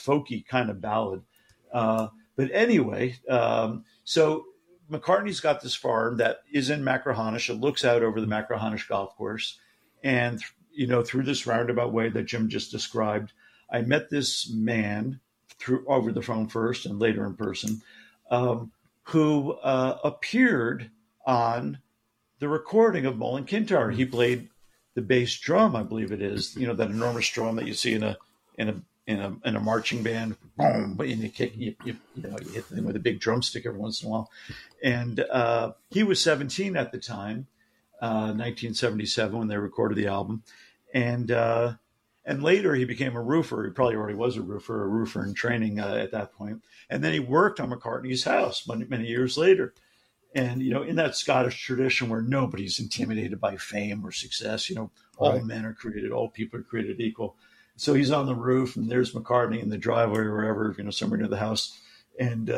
folky kind of ballad. But anyway, so McCartney's got this farm that is in Machrihanish. It looks out over the Machrihanish golf course. And, through this roundabout way that Jim just described, I met this man over the phone first and later in person, who appeared on the recording of Mull and Kintyre. He played the bass drum, I believe it is, that enormous drum that you see in a marching band. Boom! But you kick, you hit the thing with a big drumstick every once in a while. And he was 17 at the time, 1977, when they recorded the album, and later he became a roofer. He probably already was a roofer in training at that point. And then he worked on McCartney's house many years later. And, in that Scottish tradition where nobody's intimidated by fame or success, all men are created, all people are created equal. So he's on the roof and there's McCartney in the driveway or wherever, somewhere near the house. And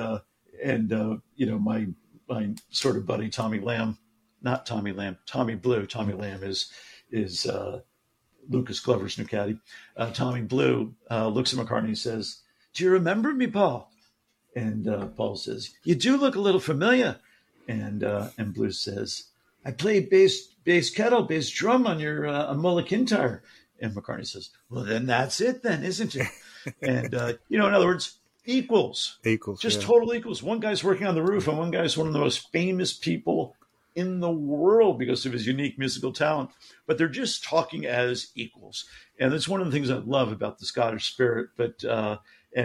my sort of buddy, Tommy Lamb, not Tommy Lamb, Tommy Blue. Tommy Lamb is Lucas Glover's new caddy. Tommy Blue looks at McCartney and says, "Do you remember me, Paul?" And Paul says, "You do look a little familiar." And Blue says, "I play bass drum on your Mull and Kintyre." And McCartney says, "Well, then that's it then, isn't it?" And, in other words, equals, just total equals. One guy's working on the roof and one guy's one of the most famous people in the world because of his unique musical talent, but they're just talking as equals. And that's one of the things I love about the Scottish spirit. But, so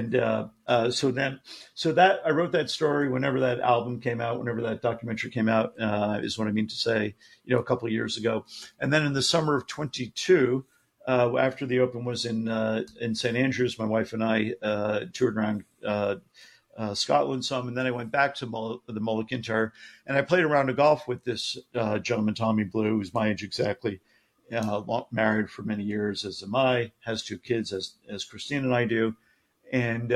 that I wrote that story whenever that album came out, whenever that documentary came out, is what I mean to say, a couple of years ago. And then in the summer of 22, after the Open was in St. Andrews, my wife and I toured around Scotland some, and then I went back to the Mull and Kintyre, and I played a round of golf with this gentleman, Tommy Blue, who's my age exactly, married for many years, as am I, has 2 kids, as Christine and I do. And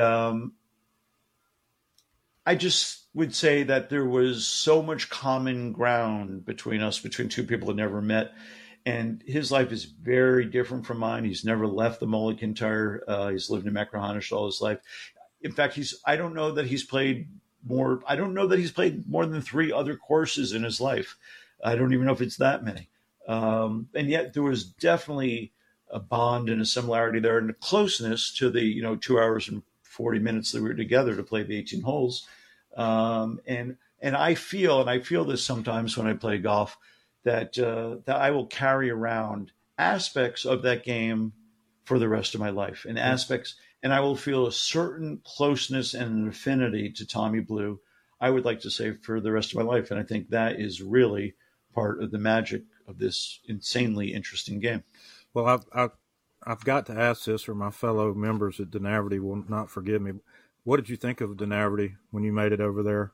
I just would say that there was so much common ground between us, between 2 people that never met. And his life is very different from mine. He's never left the Mull and Kintyre. He's lived in Machrihanish all his life. In fact, I don't know that he's played more than 3 other courses in his life. I don't even know if it's that many. And yet there was definitely a bond and a similarity there and a closeness to the, 2 hours and 40 minutes that we were together to play the 18 holes. And I feel this sometimes when I play golf, that I will carry around aspects of that game for the rest of my life, and I will feel a certain closeness and an affinity to Tommy Blue, I would like to say, for the rest of my life. And I think that is really part of the magic of this insanely interesting game. Well, I've got to ask this, or my fellow members at Dunaverty will not forgive me. What did you think of Dunaverty when you made it over there?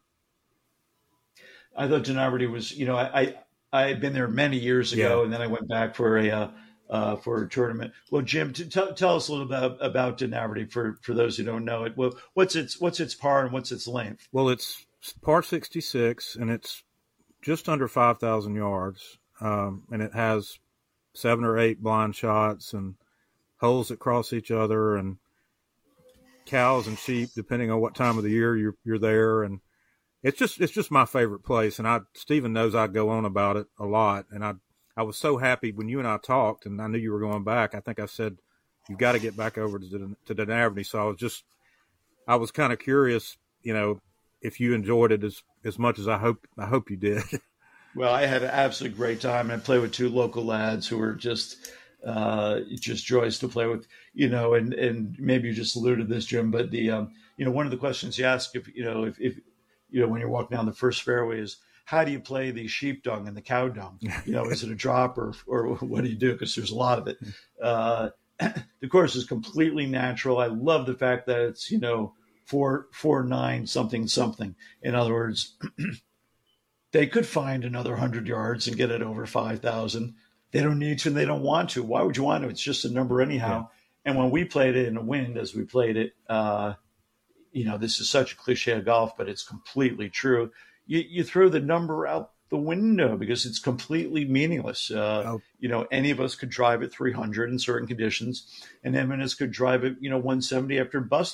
I thought Dunaverty was, I had been there many years ago, and then I went back for a tournament. Well, Jim, tell us a little bit about Dunaverty for those who don't know it. Well, what's its par and what's its length? Well, it's par 66, and it's just under 5,000 yards, and it has 7 or 8 blind shots and holes that cross each other, and cows and sheep, depending on what time of the year you're there, and it's just my favorite place. And Stephen knows I go on about it a lot, and I was so happy when you and I talked, and I knew you were going back. I think I said, "You've got to get back over to Dunaverty." So I was kind of curious, if you enjoyed it as much as I hope you did. Well, I had an absolutely great time. I played with 2 local lads who were just joys to play with, and maybe you just alluded to this, Jim, but the, one of the questions you ask if when you're walking down the first fairway is, how do you play the sheep dung and the cow dung? Is it a drop or what do you do? Because there's a lot of it. The course is completely natural. I love the fact that it's, 4.9 something. In other words, they could find another 100 yards and get it over 5,000. They don't need to and they don't want to. Why would you want to? It's just a number anyhow. Yeah. And when we played it in the wind, as we played it, this is such a cliche of golf, but it's completely true. You throw the number out the window because it's completely meaningless. Any of us could drive at 300 in certain conditions, and any of us could drive at 170 after busting.